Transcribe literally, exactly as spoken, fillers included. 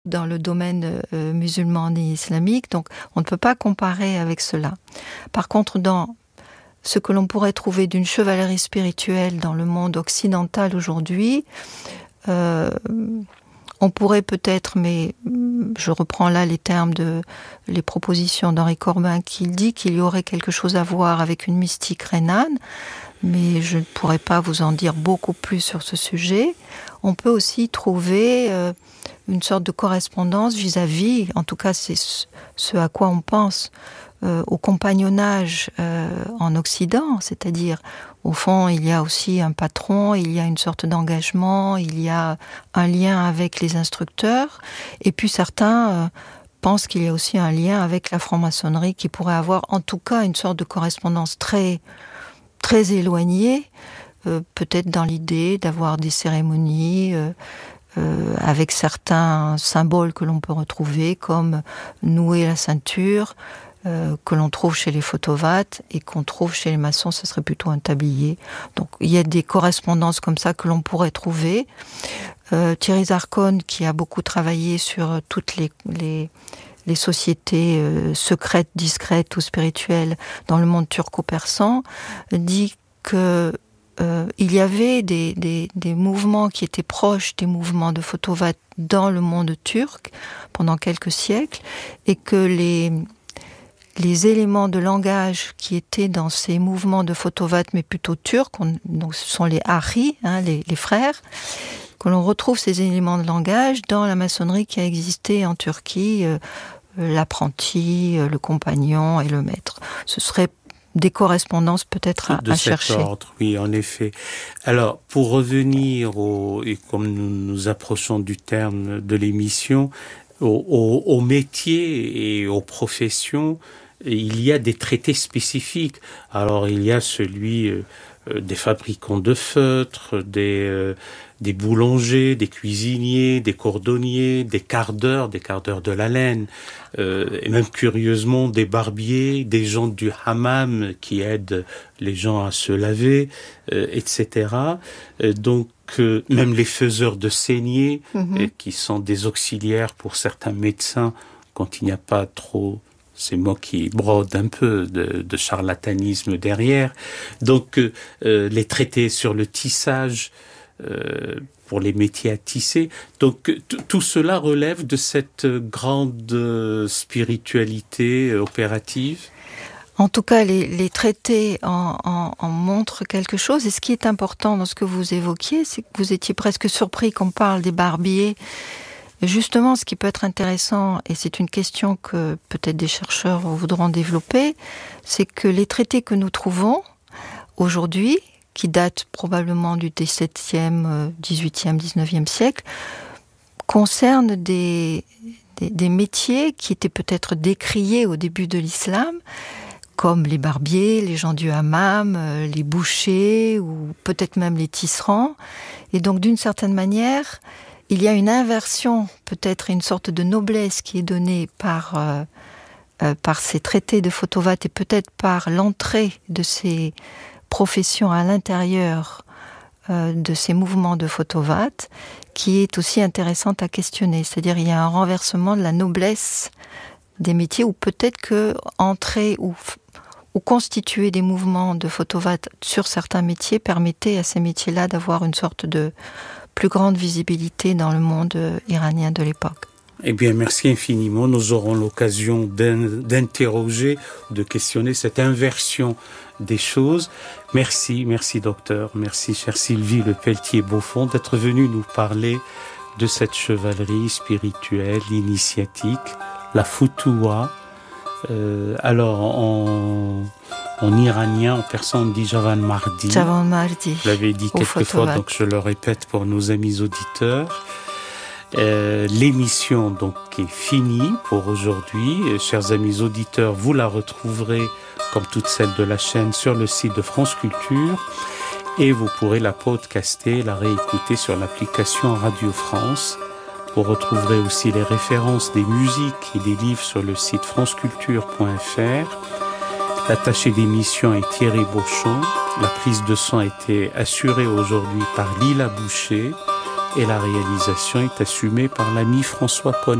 dans le domaine euh, musulman et islamique, donc on ne peut pas comparer avec cela. Par contre, dans ce que l'on pourrait trouver d'une chevalerie spirituelle dans le monde occidental aujourd'hui, euh, on pourrait peut-être, mais je reprends là les termes de les propositions d'Henri Corbin, qui dit qu'il y aurait quelque chose à voir avec une mystique rhénane, mais je ne pourrais pas vous en dire beaucoup plus sur ce sujet. On peut aussi trouver euh, une sorte de correspondance vis-à-vis, en tout cas c'est ce à quoi on pense, euh, au compagnonnage euh, en Occident, c'est-à-dire au fond il y a aussi un patron, il y a une sorte d'engagement, il y a un lien avec les instructeurs, et puis certains euh, pensent qu'il y a aussi un lien avec la franc-maçonnerie qui pourrait avoir en tout cas une sorte de correspondance très, très éloignée, euh, peut-être dans l'idée d'avoir des cérémonies euh, Euh, avec certains symboles que l'on peut retrouver, comme nouer la ceinture, euh, que l'on trouve chez les photovates et qu'on trouve chez les maçons, ce serait plutôt un tablier. Donc il y a des correspondances comme ça que l'on pourrait trouver. Euh, Thierry Zarcone, qui a beaucoup travaillé sur toutes les, les, les sociétés euh, secrètes, discrètes ou spirituelles dans le monde turco-persan, dit que Euh, il y avait des, des, des mouvements qui étaient proches des mouvements de Fotovat dans le monde turc pendant quelques siècles, et que les, les éléments de langage qui étaient dans ces mouvements de Fotovat, mais plutôt turcs, on, donc ce sont les Ahri, hein, les, les frères, que l'on retrouve ces éléments de langage dans la maçonnerie qui a existé en Turquie, euh, l'apprenti, euh, le compagnon et le maître. Ce serait des correspondances peut-être à, de à cet chercher. Ordre, oui, en effet. Alors, pour revenir au, et comme nous nous approchons du terme de l'émission, au, au, au métier et aux professions, il y a des traités spécifiques. Alors, il y a celui euh, des fabricants de feutres, des, euh, des boulangers, des cuisiniers, des cordonniers, des cardeurs, des cardeurs de la laine, euh, et même curieusement des barbiers, des gens du hammam qui aident les gens à se laver, euh, et cetera. Euh, donc, euh, même les faiseurs de saignées, mm-hmm. euh, qui sont des auxiliaires pour certains médecins quand il n'y a pas trop... C'est moi qui brode un peu de, de charlatanisme derrière. Donc, euh, les traités sur le tissage euh, pour les métiers à tisser. Donc, t- tout cela relève de cette grande spiritualité opérative. En tout cas, les, les traités en, en, en montrent quelque chose. Et ce qui est important dans ce que vous évoquiez, c'est que vous étiez presque surpris qu'on parle des barbiers. Justement, ce qui peut être intéressant, et c'est une question que peut-être des chercheurs voudront développer, c'est que les traités que nous trouvons aujourd'hui, qui datent probablement du dix-septième, dix-huitième, dix-neuvième siècle, concernent des, des, des métiers qui étaient peut-être décriés au début de l'islam, comme les barbiers, les gens du hammam, les bouchers, ou peut-être même les tisserands. Et donc, d'une certaine manière, il y a une inversion, peut-être une sorte de noblesse qui est donnée par, euh, euh, par ces traités de Fotovat et peut-être par l'entrée de ces professions à l'intérieur euh, de ces mouvements de Fotovat, qui est aussi intéressante à questionner. C'est-à-dire il y a un renversement de la noblesse des métiers, ou peut-être que entrer ou, ou constituer des mouvements de Fotovat sur certains métiers permettait à ces métiers-là d'avoir une sorte de plus grande visibilité dans le monde iranien de l'époque. Eh bien, merci infiniment. Nous aurons l'occasion d'in- d'interroger, de questionner cette inversion des choses. Merci, merci docteur, merci chère Sylvie Le Pelletier-Beaufond d'être venue nous parler de cette chevalerie spirituelle, initiatique, la Futuwa. Euh, alors, en... En iranien, en persan, on dit Javan Mardi. Javan Mardi. Je l'avais dit quelques fois, donc je le répète pour nos amis auditeurs. Euh, l'émission donc est finie pour aujourd'hui. Et, chers amis auditeurs, vous la retrouverez, comme toutes celles de la chaîne, sur le site de France Culture. Et vous pourrez la podcaster, la réécouter sur l'application Radio France. Vous retrouverez aussi les références des musiques et des livres sur le site franceculture point f r. L'attaché d'émission est Thierry Beauchamp. La prise de son a été assurée aujourd'hui par Lila Boucher. et la réalisation est assumée par l'ami François Ponnet.